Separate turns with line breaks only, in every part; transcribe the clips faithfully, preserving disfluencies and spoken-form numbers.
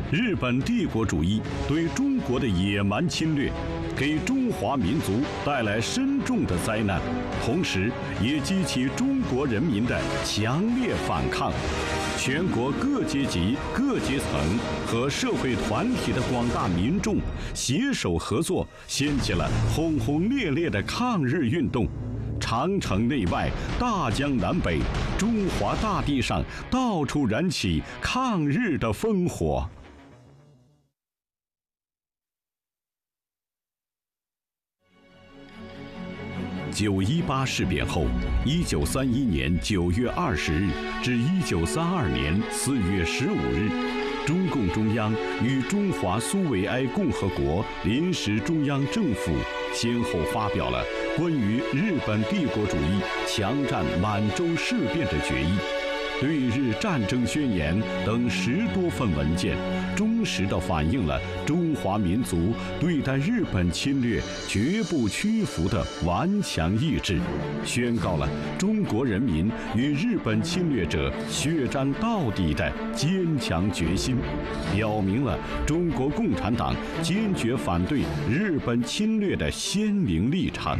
日本帝国主义对中国的野蛮侵略，给中华民族带来深重的灾难，同时也激起中国人民的强烈反抗。全国各阶级、各阶层和社会团体的广大民众携手合作，掀起了轰轰烈烈的抗日运动。长城内外，大江南北，中华大地上到处燃起抗日的烽火。九一八事变后，一九三一年九月二十日至一九三二年四月十五日，中共中央与中华苏维埃共和国临时中央政府先后发表了关于日本帝国主义强占满洲事变的决议。对日战争宣言等十多份文件，忠实地反映了中华民族对待日本侵略绝不屈服的顽强意志，宣告了中国人民与日本侵略者血战到底的坚强决心，表明了中国共产党坚决反对日本侵略的鲜明立场。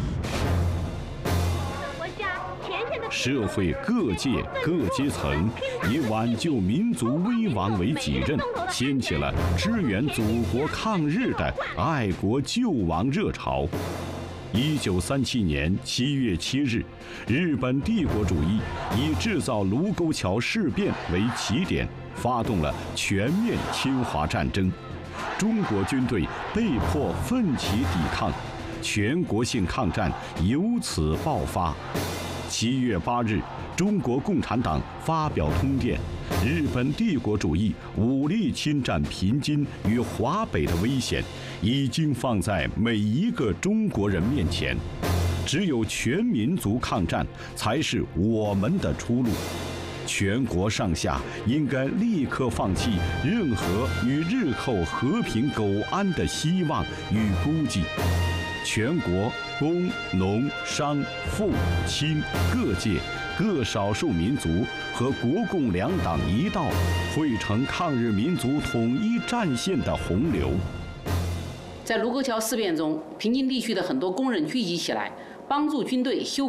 社会各界各阶层以挽救民族危亡为己任，掀起了支援祖国抗日的爱国救亡热潮。一九三七年七月七日，日本帝国主义以制造卢沟桥事变为起点，发动了全面侵华战争。中国军队被迫奋起抵抗，全国性抗战由此爆发。七月八日，中国共产党发表通电，日本帝国主义武力侵占平津与华北的危险已经放在每一个中国人面前，只有全民族抗战才是我们的出路。全国上下应该立刻放弃任何与日后和平苟安的希望与估计。全国工农商富清各界各少数民族和国共两党一道，汇成抗日民族统一战线的洪流。
在卢沟桥事变中，平津地区的很多工人聚集起来，帮助军队修